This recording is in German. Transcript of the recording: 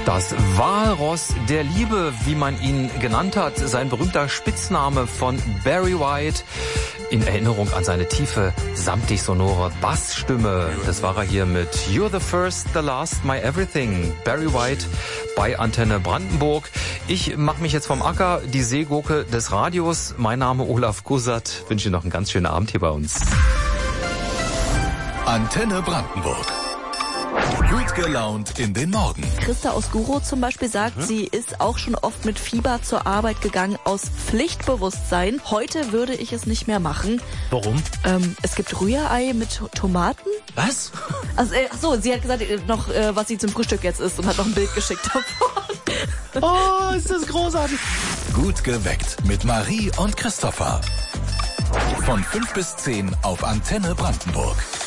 Das Walross der Liebe, wie man ihn genannt hat, sein berühmter Spitzname von Barry White, in Erinnerung an seine tiefe, samtig sonore Bassstimme. Das war er hier mit You're the First, the Last, My Everything. Barry White bei Antenne Brandenburg. Ich mache mich jetzt vom Acker, die Seegurke des Radios. Mein Name Olaf Gussert. Wünsche Ihnen noch einen ganz schönen Abend hier bei uns. Antenne Brandenburg. Gut gelaunt in den Morgen. Christa aus Guro zum Beispiel sagt, sie ist auch schon oft mit Fieber zur Arbeit gegangen aus Pflichtbewusstsein. Heute würde ich es nicht mehr machen. Warum? Es gibt Rührei mit Tomaten. Was? Also, achso, sie hat gesagt, noch was sie zum Frühstück jetzt isst und hat noch ein Bild geschickt davon. Oh, ist das großartig. Gut geweckt mit Marie und Christopher. Von 5 bis 10 auf Antenne Brandenburg.